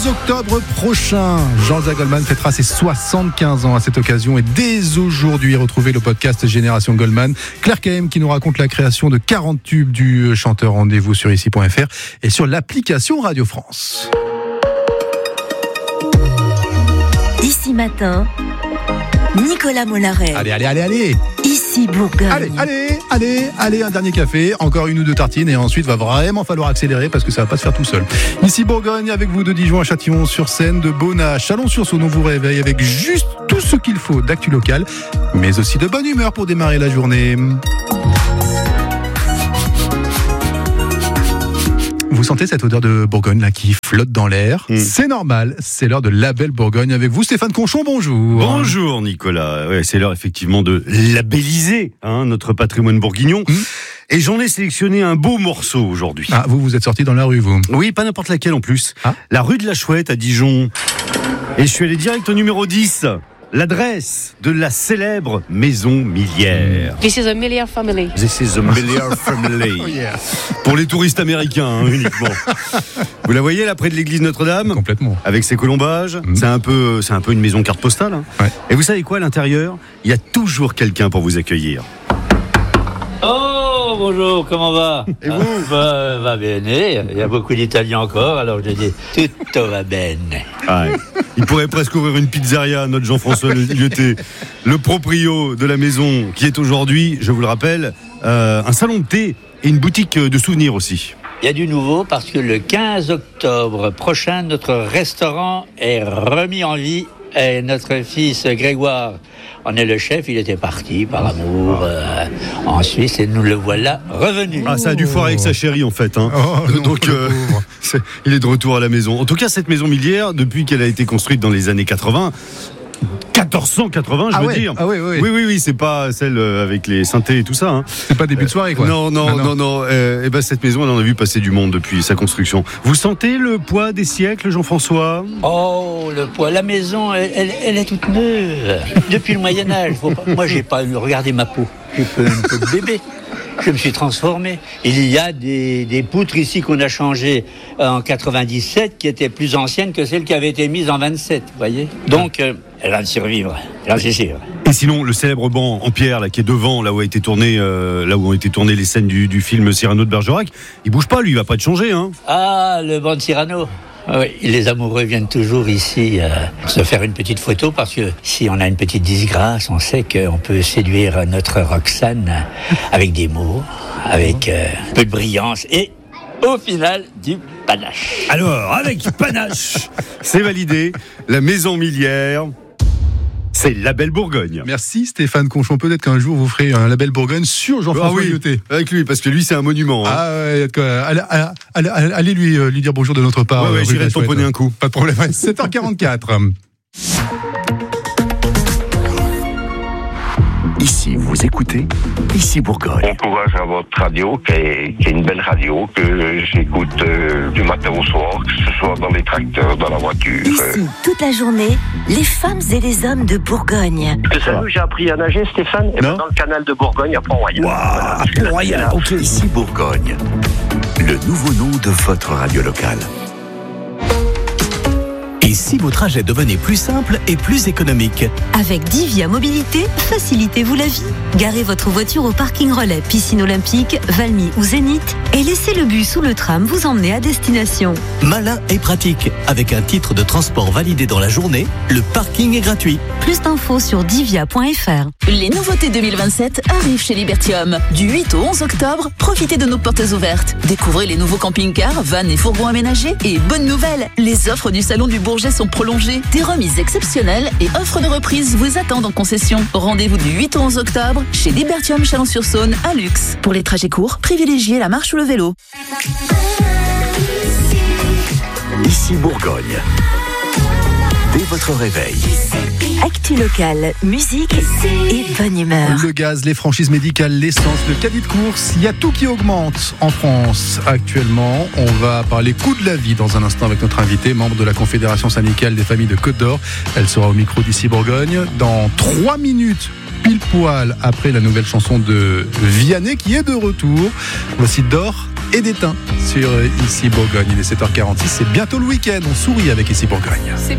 11 octobre prochain, Jean-Jacques Goldman fêtera ses 75 ans à cette occasion et dès aujourd'hui, retrouvez le podcast Génération Goldman. Claire Kahem qui nous raconte la création de 40 tubes du chanteur. Rendez-vous sur ici.fr et sur l'application Radio France. Ici matin, Nicolas Mollaret. Allez. Ici Bourgogne. Allez, un dernier café, encore une ou deux tartines et ensuite va vraiment falloir accélérer parce que ça va pas se faire tout seul. Ici Bourgogne avec vous de Dijon à Châtillon-sur-Seine, de Beaune à Chalon-sur-Saône. On vous réveille avec juste tout ce qu'il faut d'actu local, mais aussi de bonne humeur pour démarrer la journée. Vous sentez cette odeur de Bourgogne là qui flotte dans l'air? C'est normal, c'est l'heure de Label Bourgogne avec vous Stéphane Conchon, bonjour. Bonjour Nicolas, ouais, c'est l'heure effectivement de labelliser notre patrimoine bourguignon. Et j'en ai sélectionné un beau morceau aujourd'hui. Ah, vous êtes sorti dans la rue, vous? Oui, pas n'importe laquelle en plus. La rue de la Chouette à Dijon. Et je suis allé direct au numéro 10. L'adresse de la célèbre maison millière. This is a Millier family. This is a Millier family. Oh yeah. Pour les touristes américains, uniquement. Vous la voyez là près de l'église Notre-Dame? Complètement. Avec ses colombages. C'est un peu une maison carte postale. Ouais. Et vous savez quoi, à l'intérieur, il y a toujours quelqu'un pour vous accueillir. Oh, bonjour, comment va? Et vous? Va bene, il y a beaucoup d'Italiens encore, alors je dis tutto va bene. Ah, il pourrait presque ouvrir une pizzeria, notre Jean-François Lyoté, le proprio de la maison, qui est aujourd'hui, je vous le rappelle, un salon de thé et une boutique de souvenirs aussi. Il y a du nouveau parce que le 15 octobre prochain, notre restaurant est remis en vie et notre fils Grégoire en est le chef, il était parti par amour en Suisse et nous le voilà revenu. Ah, ça a dû foirer avec sa chérie en fait. Donc il est de retour à la maison. En tout cas, cette maison millière, depuis qu'elle a été construite dans les années 80, 1480, je veux dire. Ah oui. Oui, c'est pas celle avec les synthés et tout ça. C'est pas début de soirée, quoi. Non. Et ben cette maison, elle en a vu passer du monde depuis sa construction. Vous sentez le poids des siècles, Jean-François? Oh, le poids. La maison, elle est toute neuve. Depuis le Moyen-Âge. Moi, j'ai pas regardé ma peau. J'ai un peu de bébé. Je me suis transformé. Il y a des poutres ici qu'on a changées en 97 qui étaient plus anciennes que celles qui avaient été mises en 27, vous voyez. Donc, elle va survivre, j'en suis sûr. Et sinon, le célèbre banc en pierre là qui est devant, là où ont été tournées les scènes du film Cyrano de Bergerac, il bouge pas, lui, il va pas être changé, hein. Ah, le banc de Cyrano. Oui, les amoureux viennent toujours ici se faire une petite photo parce que si on a une petite disgrâce, on sait qu'on peut séduire notre Roxane avec des mots, avec un peu de brillance et au final du panache. Alors, avec panache, c'est validé, la maison millière, c'est Label Bourgogne. Merci Stéphane Conchon. Peut-être qu'un jour vous ferez un Label Bourgogne sur Jean-François Lyoté. Avec lui, parce que lui c'est un monument. Ah ouais, allez lui dire bonjour de notre part. Ouais, j'irai tamponner un coup. Pas de problème. 7h44. Ici, vous écoutez Ici Bourgogne. Bon courage à votre radio, qui est une belle radio, que j'écoute du matin au soir, que ce soit dans les tracteurs, dans la voiture. Ici, toute la journée, les femmes et les hommes de Bourgogne. Tu sais où j'ai appris à nager, Stéphane? Dans le canal de Bourgogne, à Pont-Royal. À Pont-Royal, ok. Ici Bourgogne, le nouveau nom de votre radio locale. Et si vos trajets devenaient plus simples et plus économiques? Avec Divia Mobilité, facilitez-vous la vie. Garez votre voiture au parking relais Piscine Olympique, Valmy ou Zénith et laissez le bus ou le tram vous emmener à destination. Malin et pratique. Avec un titre de transport validé dans la journée, le parking est gratuit. Plus d'infos sur divia.fr. Les nouveautés 2027 arrivent chez Libertium. Du 8 au 11 octobre, profitez de nos portes ouvertes. Découvrez les nouveaux camping-cars, vannes et fourgons aménagés. Et bonne nouvelle, les offres du Salon du Bourget sont prolongées. Des remises exceptionnelles et offres de reprise vous attendent en concession. Rendez-vous du 8 au 11 octobre chez Libertium Chalon-sur-Saône à Lux. Pour les trajets courts, privilégiez la marche ou le vélo. Ici Bourgogne. Dès votre réveil. Actu locale, musique et bonne humeur. Le gaz, les franchises médicales, l'essence, le caddie de course, il y a tout qui augmente en France actuellement. On va parler coût de la vie dans un instant avec notre invitée, membre de la Confédération syndicale des familles de Côte d'Or. Elle sera au micro d'Ici Bourgogne dans 3 minutes. Pile poil après la nouvelle chanson de Vianney qui est de retour. Voici D'or et d'étain sur Ici Bourgogne. Il est 7h46, c'est bientôt le week-end, on sourit avec Ici Bourgogne.